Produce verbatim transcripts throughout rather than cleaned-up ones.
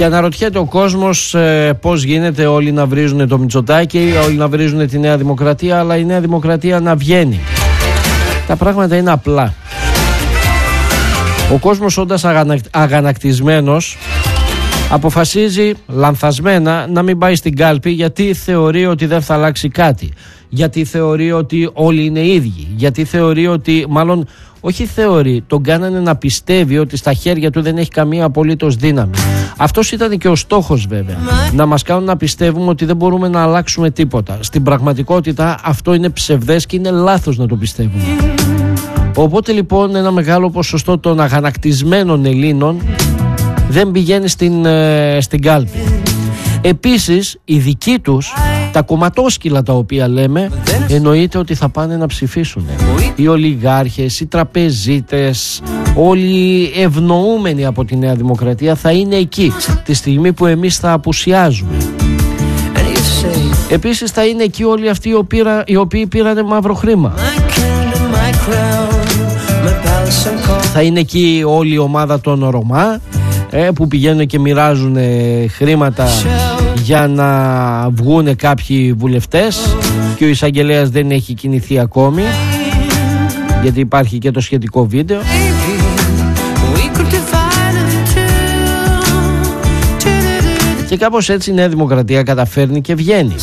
Και αναρωτιέται ο κόσμος ε, πώς γίνεται όλοι να βρίζουν το Μητσοτάκη, όλοι να βρίζουν τη Νέα Δημοκρατία, αλλά η Νέα Δημοκρατία να βγαίνει. Τα πράγματα είναι απλά. Ο κόσμος, όντας αγανα, αγανακτισμένος, αποφασίζει λανθασμένα να μην πάει στην κάλπη, γιατί θεωρεί ότι δεν θα αλλάξει κάτι, γιατί θεωρεί ότι όλοι είναι ίδιοι, γιατί θεωρεί ότι, μάλλον όχι θεωρεί, τον κάνανε να πιστεύει ότι στα χέρια του δεν έχει καμία απολύτως δύναμη. Αυτός ήταν και ο στόχος, βέβαια, να μας κάνουν να πιστεύουμε ότι δεν μπορούμε να αλλάξουμε τίποτα. Στην πραγματικότητα αυτό είναι ψευδές και είναι λάθος να το πιστεύουμε. Οπότε λοιπόν ένα μεγάλο ποσοστό των αγανακτισμένων Ελλήνων δεν πηγαίνει στην, ε, στην κάλπη. Επίσης οι δικοί τους, τα κομματόσκυλα τα οποία λέμε, εννοείται ότι θα πάνε να ψηφίσουν. Οι ολιγάρχες, οι τραπεζίτες, όλοι οι ευνοούμενοι από τη Νέα Δημοκρατία θα είναι εκεί τη στιγμή που εμείς θα απουσιάζουμε. Επίσης θα είναι εκεί όλοι αυτοί οι οποίοι, οι οποίοι πήρανε μαύρο χρήμα. Θα είναι εκεί όλη η ομάδα των Ρωμά, ε, που πηγαίνουν και μοιράζουν ε, χρήματα για να βγουν κάποιοι βουλευτές, και ο εισαγγελέας δεν έχει κινηθεί ακόμη, γιατί υπάρχει και το σχετικό βίντεο. Και κάπως έτσι η Νέα Δημοκρατία καταφέρνει και βγαίνει.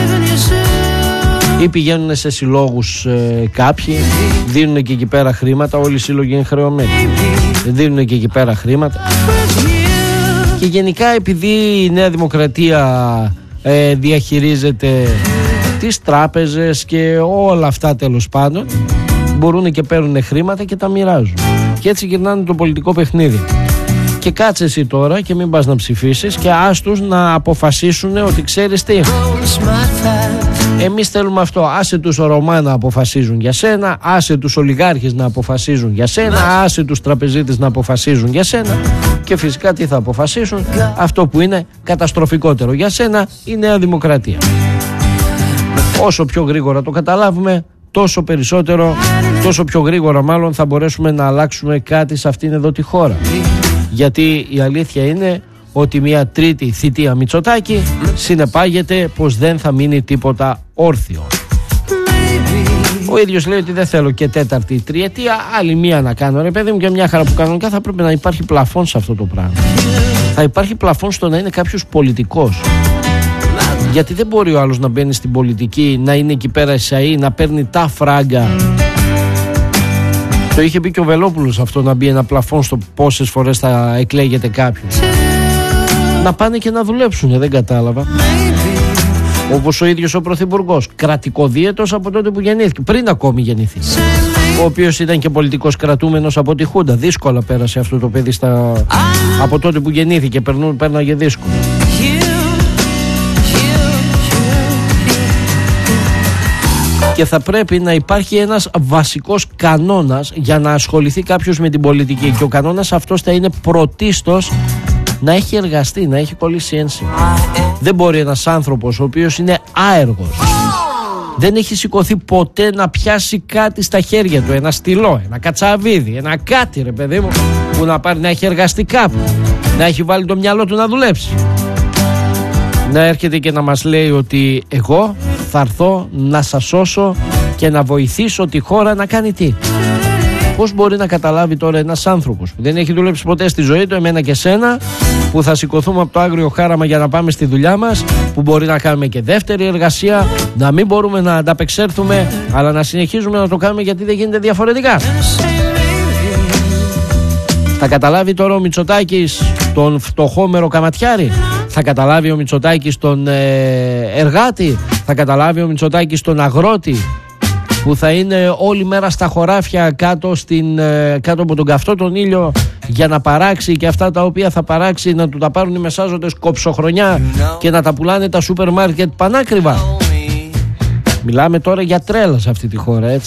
Ή πηγαίνουν σε συλλόγους ε, κάποιοι, δίνουν και εκεί πέρα χρήματα, όλοι οι σύλλογοι είναι χρεωμένοι, δίνουν και εκεί πέρα χρήματα. Και γενικά επειδή η Νέα Δημοκρατία ε, διαχειρίζεται τις τράπεζες και όλα αυτά, τέλος πάντων, μπορούν και παίρνουν χρήματα και τα μοιράζουν. Και έτσι γυρνάνε το πολιτικό παιχνίδι. Και κάτσε εσύ τώρα και μην πας να ψηφίσεις και άστους να αποφασίσουν ότι ξέρεις τι, εμείς θέλουμε αυτό. Άσε τους Ρωμά να αποφασίζουν για σένα, άσε τους ολιγάρχες να αποφασίζουν για σένα, άσε τους τραπεζίτες να αποφασίζουν για σένα. Και φυσικά τι θα αποφασίσουν? Αυτό που είναι καταστροφικότερο για σένα, η Νέα Δημοκρατία. Όσο πιο γρήγορα το καταλάβουμε, τόσο περισσότερο, τόσο πιο γρήγορα μάλλον θα μπορέσουμε να αλλάξουμε κάτι σε αυτήν εδώ τη χώρα. Γιατί η αλήθεια είναι ότι μια τρίτη θητεία Μητσοτάκη συνεπάγεται πως δεν θα μείνει τίποτα όρθιο. Ο ίδιος λέει ότι δεν θέλω και τέταρτη τριετία, άλλη μία να κάνω. Ρε παιδί μου, και μια χαρά που κανονικά θα πρέπει να υπάρχει πλαφόν σε αυτό το πράγμα. Θα υπάρχει πλαφόν στο να είναι κάποιος πολιτικός. Γιατί δεν μπορεί ο άλλος να μπαίνει στην πολιτική, να είναι εκεί πέρα εσαΐ, να παίρνει τα φράγκα. Το είχε πει και ο Βελόπουλος αυτό, να μπει ένα πλαφόν στο πόσες φορές θα εκλέγεται κάποιος. Να πάνε και να δουλέψουν, δεν κατάλαβα. Όπως ο ίδιος ο Πρωθυπουργός, κρατικοδίαιτος από τότε που γεννήθηκε, πριν ακόμη γεννηθεί. Ο οποίος ήταν και πολιτικός κρατούμενος από τη Χούντα. Δύσκολα πέρασε αυτό το παιδί στα... από τότε που γεννήθηκε, περνούν, πέρναγε δύσκολα. Και θα πρέπει να υπάρχει ένας βασικός κανόνας για να ασχοληθεί κάποιος με την πολιτική. Και ο κανόνας αυτός θα είναι πρωτίστως να έχει εργαστεί, να έχει κολλήσει ένσημα. Δεν μπορεί ένας άνθρωπος ο οποίος είναι άεργος, δεν έχει σηκωθεί ποτέ να πιάσει κάτι στα χέρια του, ένα στυλό, ένα κατσαβίδι, ένα κάτι, ρε παιδί μου, που να πάρει, να έχει εργαστεί κάπου, να έχει βάλει το μυαλό του να δουλέψει, να έρχεται και να μας λέει ότι εγώ θα έρθω να σας σώσω και να βοηθήσω τη χώρα να κάνει τι? Πώς μπορεί να καταλάβει τώρα ένας άνθρωπος που δεν έχει δουλέψει ποτέ στη ζωή του, εμένα και σένα, που θα σηκωθούμε από το άγριο χάραμα για να πάμε στη δουλειά μας, που μπορεί να κάνουμε και δεύτερη εργασία, να μην μπορούμε να ανταπεξέλθουμε, αλλά να συνεχίζουμε να το κάνουμε γιατί δεν γίνεται διαφορετικά? Θα καταλάβει τώρα ο Μητσοτάκης τον φτωχόμερο καματιάρη? Θα καταλάβει ο Μητσοτάκης τον ε, εργάτη? Θα καταλάβει ο Μητσοτάκης τον αγρότη που θα είναι όλη μέρα στα χωράφια κάτω, στην, ε, κάτω από τον καυτό τον ήλιο για να παράξει, και αυτά τα οποία θα παράξει να του τα πάρουν οι μεσάζοντες κοψοχρονιά και να τα πουλάνε τα σούπερ μάρκετ πανάκριβα? Μιλάμε τώρα για τρέλα σε αυτή τη χώρα, έτσι.